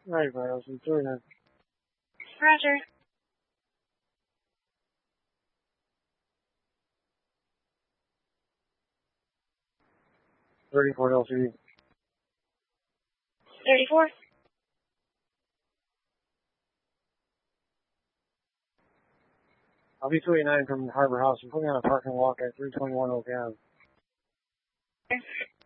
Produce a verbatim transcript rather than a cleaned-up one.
Right, Miles. I'm doing it. Roger. thirty-four L C D. thirty-four. I'll be two eighty-nine from Harbor House. I'm putting on a parking walk at three twenty-one Oak Ave. Okay.